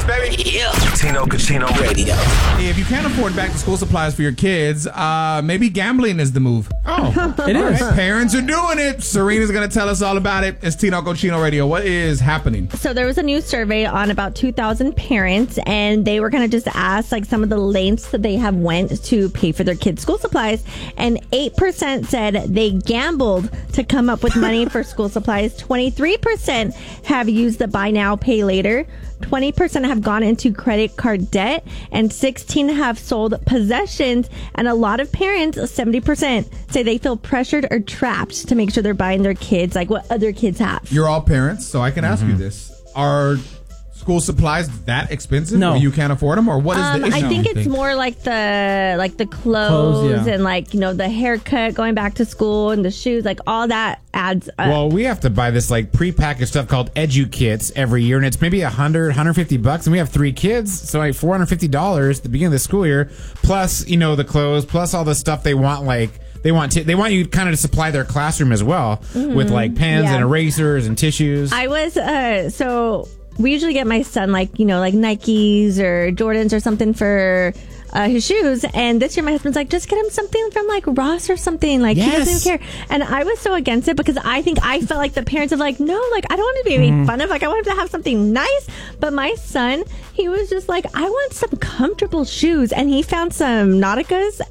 baby. Yeah. Tino Casino Radio. If you can't afford back to school supplies for your kids, maybe gambling is the move. Oh, it is. Parents are doing it. Serena's going to tell us all about it. It's Tino Cochino Radio. What is happening? So there was a new survey on about 2,000 parents, and they were going to just ask like some of the lengths that they have went to pay for their kids' school supplies. And 8% said they gambled to come up with money for school supplies. 23% have used the buy now, pay later. 20% have gone into credit card debt, and 16 have sold possessions. And a lot of parents, 70%, say they feel pressured or trapped to make sure they're buying their kids like what other kids have. You're all parents, so I can ask you this. Are school supplies that expensive? No. Or you can't afford them? Or what is the issue? I think it's more like the clothes yeah. and like, you know, the haircut, going back to school, and the shoes, like all that adds up. Well, we have to buy this like prepackaged stuff called Edu Kits every year, and it's maybe $150, and we have 3 kids, so like $450 at the beginning of the school year, plus, you know, the clothes, plus all the stuff they want, like they want you kind of to supply their classroom as well with like pens and erasers and tissues. I was so we usually get my son like, you know, like Nikes or Jordans or something for his shoes, and this year my husband's like, just get him something from like Ross or something, like he doesn't care. And I was so against it because I felt like the parents of like, no, like I don't want to be made fun of, like I want him to have something nice. But my son, he was just like, I want some comfortable shoes, and he found some Nauticas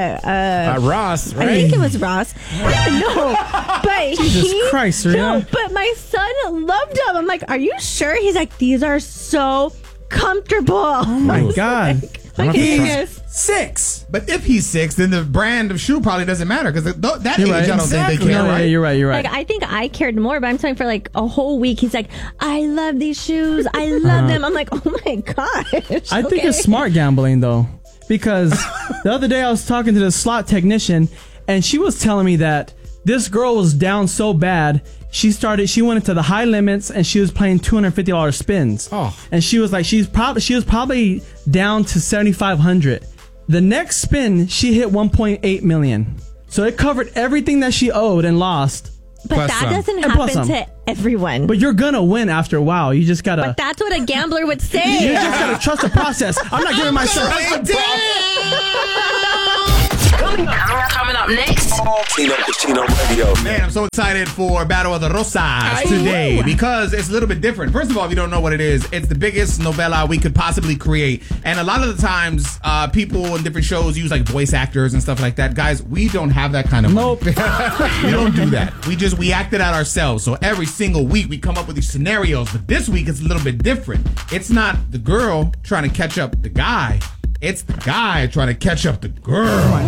at Ross, right? I think it was Ross. No, but Jesus Christ, Serena. no, but my son loved them. I'm like, are you sure? He's like, these are so comfortable. Oh my God. Yes. 6. But if he's 6, then the brand of shoe probably doesn't matter because that age, right. I don't think they care, No, right? yeah, you're right. Like, I think I cared more, but I'm telling you, for like a whole week, he's like, I love these shoes. I love them. I'm like, oh my gosh. I think it's smart gambling, though, because the other day I was talking to the slot technician, and she was telling me that this girl was down so bad, she went into the high limits, and she was playing $250 spins. Oh. And she was like, she was probably down to $7,500. The next spin, she hit $1.8 million. So it covered everything that she owed and lost. But Plus that some. doesn't And plus happen some. to everyone. But you're gonna win after a while. You just gotta. But that's what a gambler would say. You just gotta trust the process. I'm not giving myself. Coming up next. Tino Casino Radio. Man, I'm so excited for Battle of the Rosas today because it's a little bit different. First of all, if you don't know what it is, it's the biggest novella we could possibly create. And a lot of the times, people in different shows use like voice actors and stuff like that. Guys, we don't have that kind of money. Nope. We don't do that. We act it out ourselves. So every single week we come up with these scenarios. But this week it's a little bit different. It's not the girl trying to catch up the guy. It's the guy trying to catch up the girl.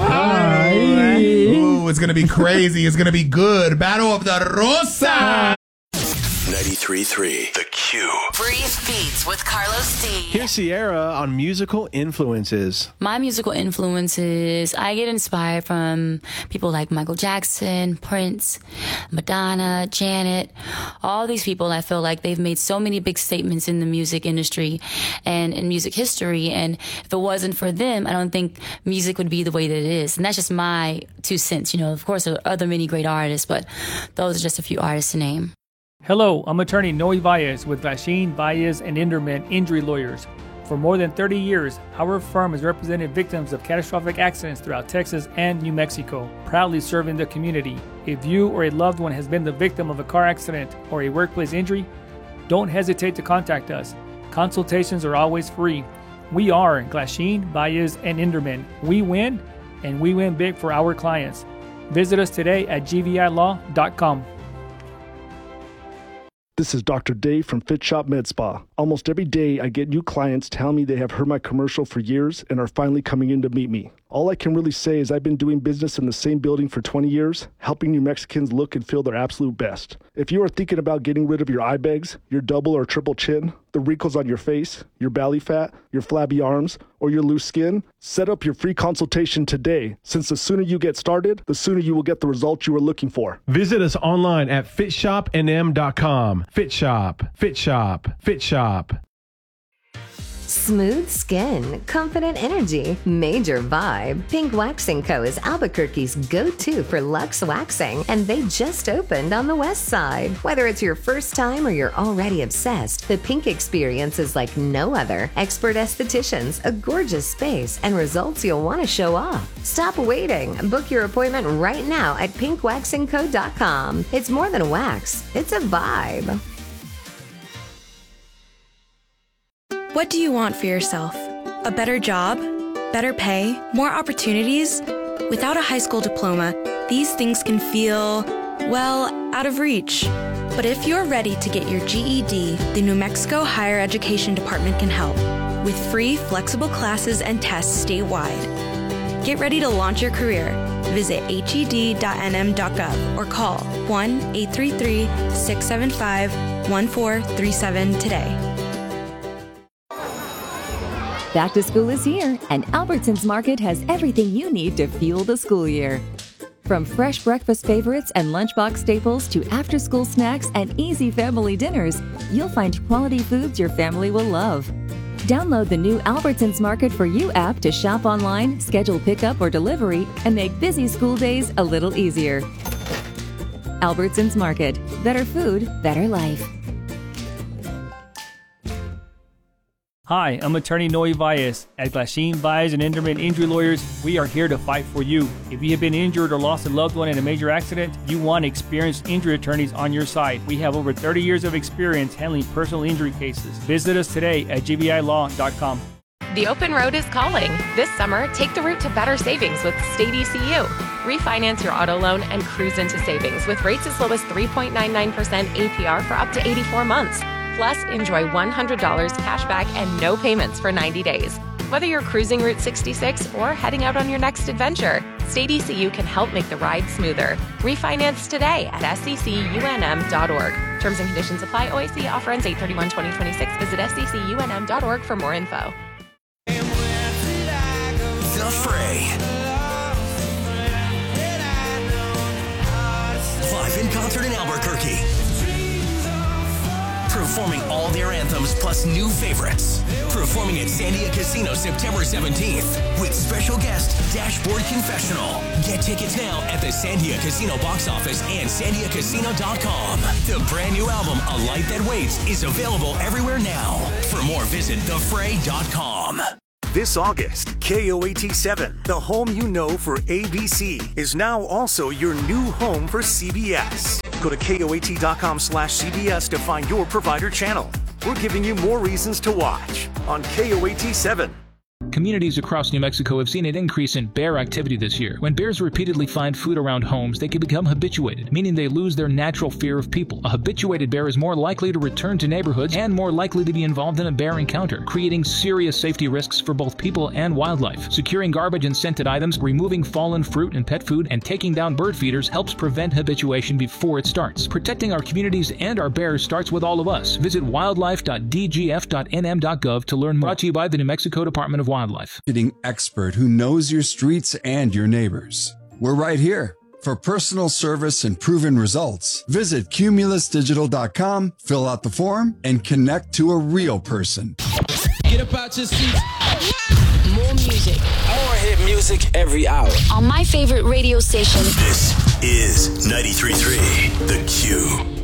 Ooh, it's going to be crazy. It's going to be good. Battle of the Rosa. 93.3 The Q. Brief Beats with Carlos D. Here's Sierra on musical influences. My musical influences, I get inspired from people like Michael Jackson, Prince, Madonna, Janet, all these people. I feel like they've made so many big statements in the music industry and in music history. And if it wasn't for them, I don't think music would be the way that it is. And that's just my 2 cents. You know, of course, there are other many great artists, but those are just a few artists to name. Hello, I'm attorney Noe Valles with Glasheen, Valles, and Inderman Injury Lawyers. For more than 30 years, our firm has represented victims of catastrophic accidents throughout Texas and New Mexico, proudly serving the community. If you or a loved one has been the victim of a car accident or a workplace injury, don't hesitate to contact us. Consultations are always free. We are Glasheen, Valles, and Inderman. We win, and we win big for our clients. Visit us today at gvilaw.com. This is Dr. Dave from Fit Shop Med Spa. Almost every day I get new clients tell me they have heard my commercial for years and are finally coming in to meet me. All I can really say is I've been doing business in the same building for 20 years, helping New Mexicans look and feel their absolute best. If you are thinking about getting rid of your eye bags, your double or triple chin, the wrinkles on your face, your belly fat, your flabby arms, or your loose skin, set up your free consultation today, since the sooner you get started, the sooner you will get the results you are looking for. Visit us online at fitshopnm.com. Fit Shop, Fit Shop, Fit Shop. Smooth skin, confident energy, major vibe. Pink Waxing Co. is Albuquerque's go-to for luxe waxing, and they just opened on the west side. Whether it's your first time or you're already obsessed, the Pink experience is like no other. Expert estheticians, a gorgeous space, and results you'll want to show off. Stop waiting. Book your appointment right now at pinkwaxingco.com. It's more than a wax, it's a vibe. What do you want for yourself? A better job? Better pay? More opportunities? Without a high school diploma, these things can feel, well, out of reach. But if you're ready to get your GED, the New Mexico Higher Education Department can help with free, flexible classes and tests statewide. Get ready to launch your career. Visit hed.nm.gov or call 1-833-675-1437 today. Back to school is here, and Albertsons Market has everything you need to fuel the school year. From fresh breakfast favorites and lunchbox staples to after-school snacks and easy family dinners, you'll find quality foods your family will love. Download the new Albertsons Market for You app to shop online, schedule pickup or delivery, and make busy school days a little easier. Albertsons Market. Better food, better life. Hi, I'm attorney Noe Valles. At Glasheen, Valles and Enderman Injury Lawyers, we are here to fight for you. If you have been injured or lost a loved one in a major accident, you want experienced injury attorneys on your side. We have over 30 years of experience handling personal injury cases. Visit us today at gbilaw.com. The open road is calling. This summer, take the route to better savings with State ECU. Refinance your auto loan and cruise into savings with rates as low as 3.99% APR for up to 84 months. Plus, enjoy $100 cash back and no payments for 90 days. Whether you're cruising Route 66 or heading out on your next adventure, State ECU can help make the ride smoother. Refinance today at secunm.org. Terms and conditions apply. OAC offer ends 8/31/2026. Visit secunm.org for more info. The Fray. Live in concert in Albuquerque. Performing all their anthems plus new favorites. Performing at Sandia Casino September 17th with special guest Dashboard Confessional. Get tickets now at the Sandia Casino box office and sandiacasino.com. The brand new album, A Light That Waits, is available everywhere now. For more, visit thefray.com. This August, KOAT7, the home you know for ABC, is now also your new home for CBS. Go to KOAT.com/CBS to find your provider channel. We're giving you more reasons to watch on KOAT7. Communities across New Mexico have seen an increase in bear activity this year. When bears repeatedly find food around homes, they can become habituated, meaning they lose their natural fear of people. A habituated bear is more likely to return to neighborhoods and more likely to be involved in a bear encounter, creating serious safety risks for both people and wildlife. Securing garbage and scented items, removing fallen fruit and pet food, and taking down bird feeders helps prevent habituation before it starts. Protecting our communities and our bears starts with all of us. Visit wildlife.dgf.nm.gov to learn more. Brought to you by the New Mexico Department of Wildlife. Expert who knows your streets and your neighbors. We're right here. For personal service and proven results, visit cumulusdigital.com, fill out the form, and connect to a real person. Get up out your seat. More music. More hit music every hour. On my favorite radio station. This is 93.3 The Q.